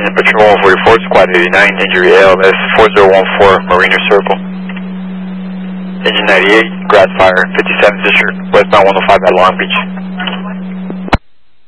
Patrol 144, Squad 89, injury ALS 4014, Marina Circle. Engine 98, grass fire, 57th District, westbound 105 at Long Beach.